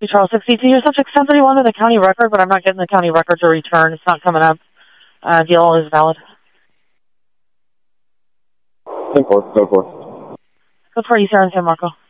Charles 62, your subject 1031 to the county record, but I'm not getting the county record to return. It's not coming up. Deal is valid. 10-4, go for. Go for you, Sarah and San Marco.